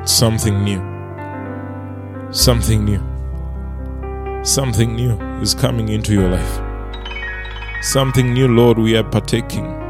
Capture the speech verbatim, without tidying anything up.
Something new. Something new. Something new is coming into your life. Something new, Lord, we are partaking.